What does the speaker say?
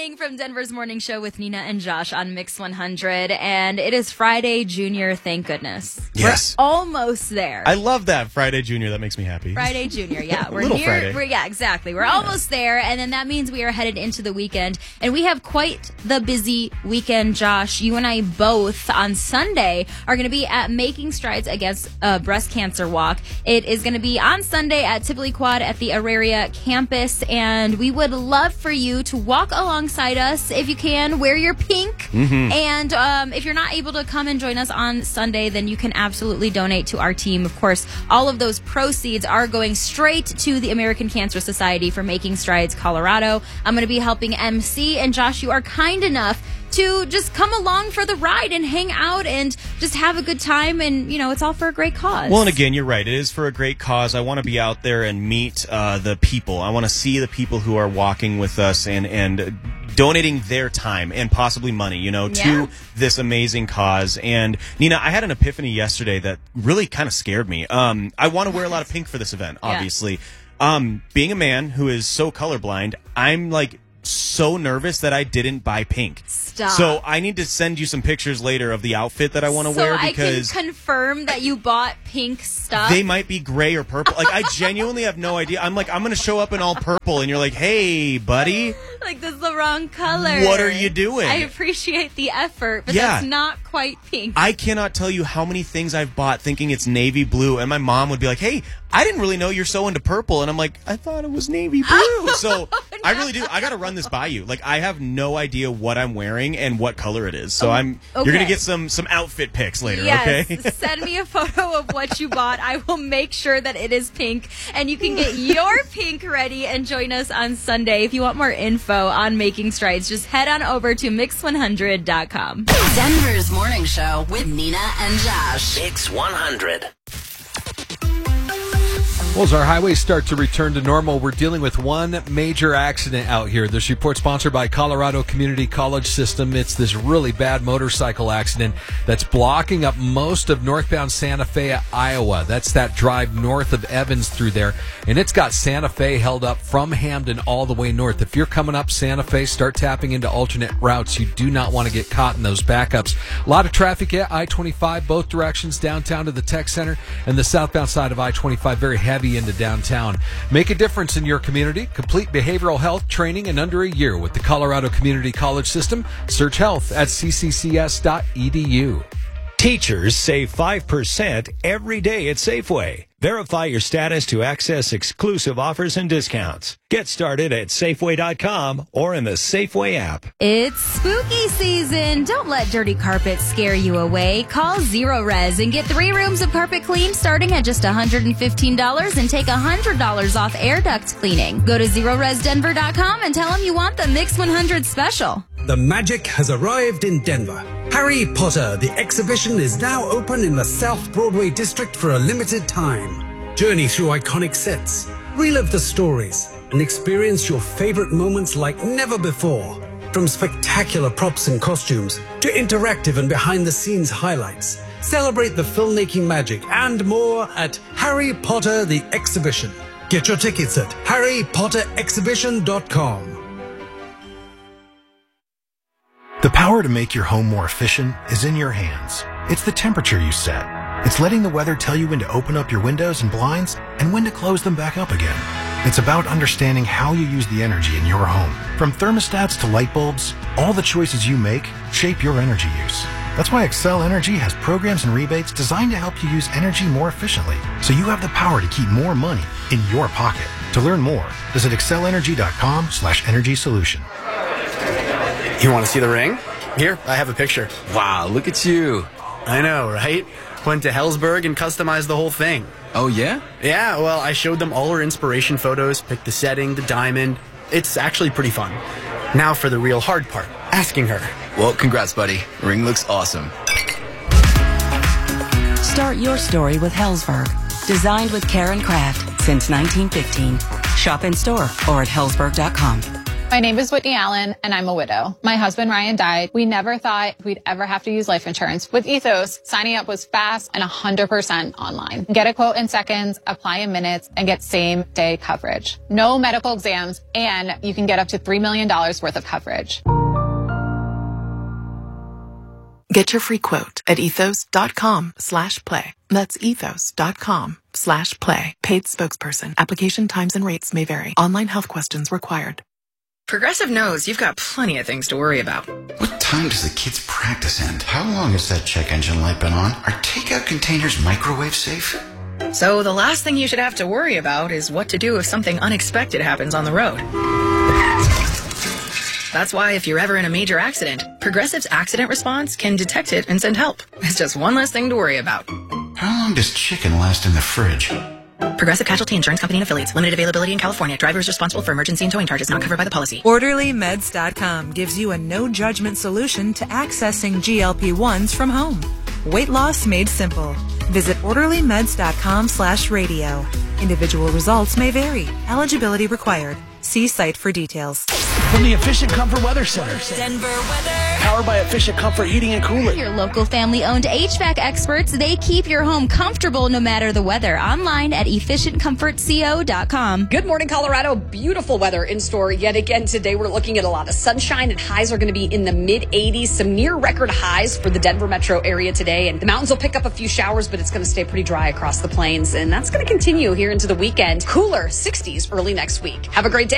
morning from Denver's Morning Show with Nina and Josh on Mix 100, and it is Friday Junior, thank goodness. Yes. We're almost there. I love that. Friday Junior, that makes me happy. Friday Junior, yeah. We're Little near Friday. yeah, exactly. We're almost there, and then that means we are headed into the weekend, and we have quite the busy weekend, Josh. You and I both on Sunday are going to be at Making Strides Against Breast Cancer Walk. It is going to be on Sunday at Tivoli Quad at the Auraria campus, and we would love for you to walk alongside us if you can. Wear your pink, and if you're not able to come and join us on Sunday, then you can absolutely donate to our team. Of course, all of those proceeds are going straight to the American Cancer Society for Making Strides Colorado. I'm going to be helping MC, and Josh, you are kind enough to just come along for the ride and hang out and just have a good time, and, you know, it's all for a great cause. Well, and again, you're right. It is for a great cause. I want to be out there and meet the people. I want to see the people who are walking with us and donating their time and possibly money, to this amazing cause. And, Nina, I had an epiphany yesterday that really kind of scared me. I want to wear a lot of pink for this event, obviously. Being a man who is so colorblind, I'm like so nervous that I didn't buy pink. Stop. So I need to send you some pictures later of the outfit that I want to wear, because I can confirm that you bought pink stuff. They might be gray or purple. Like, I genuinely have no idea. I'm like, I'm going to show up in all purple, and you're like, hey, buddy. Like, this is the wrong color. What are you doing? I appreciate the effort, but that's not quite pink. I cannot tell you how many things I've bought thinking it's navy blue, and my mom would be like, hey, I didn't really know you're so into purple. And I'm like, I thought it was navy blue. So no. I really do. I got to run this by you. Like, I have no idea what I'm wearing and what color it is. So you're going to get some outfit pics later, okay? Send me a photo of what you bought. I will make sure that it is pink, and you can get your pink ready and join us on Sunday. If you want more info on Making Strides, just head on over to Mix100.com. Denver's Morning Show with Nina and Josh. Mix 100. Well, as our highways start to return to normal, we're dealing with one major accident out here. This report sponsored by Colorado Community College System. It's this really bad motorcycle accident that's blocking up most of northbound Santa Fe, Iowa. That's that drive north of Evans through there. And it's got Santa Fe held up from Hamden all the way north. If you're coming up Santa Fe, start tapping into alternate routes. You do not want to get caught in those backups. A lot of traffic at I-25, both directions, downtown to the tech center, and the southbound side of I-25, very heavy into downtown. Make a difference in your community. Complete behavioral health training in under a year with the Colorado Community College System. Search health at cccs.edu. Teachers save 5% every day at Safeway. Verify your status to access exclusive offers and discounts. Get started at Safeway.com or in the Safeway app. It's spooky season. Don't let dirty carpet scare you away. Call Zero Res and get 3 rooms of carpet clean starting at just $115 and take $100 off air duct cleaning. Go to ZeroResDenver.com and tell them you want the Mix 100 special. The magic has arrived in Denver. Harry Potter, the exhibition, is now open in the South Broadway district for a limited time. Journey through iconic sets, relive the stories, and experience your favorite moments like never before. From spectacular props and costumes to interactive and behind-the-scenes highlights, celebrate the filmmaking magic and more at Harry Potter, the exhibition. Get your tickets at harrypotterexhibition.com. The power to make your home more efficient is in your hands. It's the temperature you set. It's letting the weather tell you when to open up your windows and blinds and when to close them back up again. It's about understanding how you use the energy in your home. From thermostats to light bulbs, all the choices you make shape your energy use. That's why Excel Energy has programs and rebates designed to help you use energy more efficiently, so you have the power to keep more money in your pocket. To learn more, visit excelenergy.com/energy solution. You want to see the ring? Here, I have a picture. Wow, look at you. I know, right? Went to Hellsberg and customized the whole thing. Oh, yeah? Yeah, well, I showed them all our inspiration photos, picked the setting, the diamond. It's actually pretty fun. Now for the real hard part, asking her. Well, congrats, buddy. Ring looks awesome. Start your story with Hellsberg. Designed with care and craft since 1915. Shop in store or at Hellsberg.com. My name is Whitney Allen, and I'm a widow. My husband, Ryan, died. We never thought we'd ever have to use life insurance. With Ethos, signing up was fast and 100% online. Get a quote in seconds, apply in minutes, and get same-day coverage. No medical exams, and you can get up to $3 million worth of coverage. Get your free quote at ethos.com/play. That's ethos.com/play. Paid spokesperson. Application times and rates may vary. Online health questions required. Progressive knows you've got plenty of things to worry about. What time does the kids' practice end? How long has that check engine light been on? Are takeout containers microwave safe? So the last thing you should have to worry about is what to do if something unexpected happens on the road. That's why if you're ever in a major accident, Progressive's accident response can detect it and send help. It's just one less thing to worry about. How long does chicken last in the fridge? Progressive Casualty Insurance Company and Affiliates. Limited availability in California. Driver is responsible for emergency and towing charges not covered by the policy. OrderlyMeds.com gives you a no-judgment solution to accessing GLP-1s from home. Weight loss made simple. Visit OrderlyMeds.com/radio. Individual results may vary. Eligibility required. See site for details. From the Efficient Comfort Weather Center. Denver weather. Powered by Efficient Comfort Heating and Cooling. Your local family-owned HVAC experts. They keep your home comfortable no matter the weather. Online at efficientcomfortco.com. Good morning, Colorado. Beautiful weather in store yet again today. We're looking at a lot of sunshine, and highs are going to be in the mid-80s. Some near-record highs for the Denver metro area today. And the mountains will pick up a few showers, but it's going to stay pretty dry across the plains. And that's going to continue here into the weekend. Cooler 60s early next week. Have a great day.